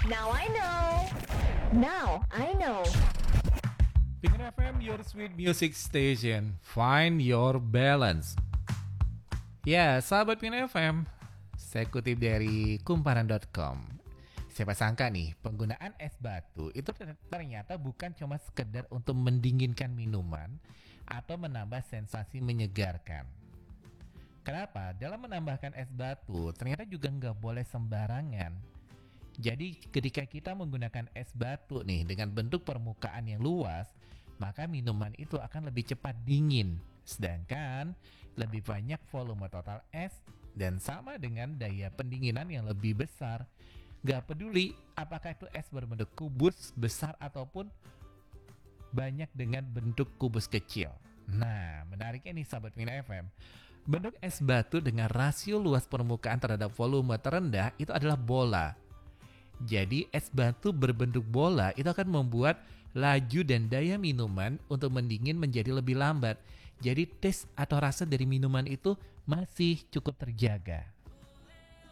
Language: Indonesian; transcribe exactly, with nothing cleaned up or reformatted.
Now I know. Now I know. Pingin F M, your sweet music station. Find your balance. Ya, sahabat Pingin F M, saya kutip dari kumparan dot com. Siapa sangka nih, penggunaan es batu itu ternyata bukan cuma sekedar untuk mendinginkan minuman atau menambah sensasi menyegarkan. Kenapa? Dalam menambahkan es batu, ternyata juga nggak boleh sembarangan. Jadi ketika kita menggunakan es batu nih dengan bentuk permukaan yang luas, maka minuman itu akan lebih cepat dingin. Sedangkan lebih banyak volume total es dan sama dengan daya pendinginan yang lebih besar. Gak peduli apakah itu es berbentuk kubus besar ataupun banyak dengan bentuk kubus kecil. Nah, menariknya nih sahabat Mina F M. Bentuk es batu dengan rasio luas permukaan terhadap volume terendah itu adalah bola. Jadi es batu berbentuk bola itu akan membuat laju dan daya minuman untuk mendingin menjadi lebih lambat. Jadi taste atau rasa dari minuman itu masih cukup terjaga.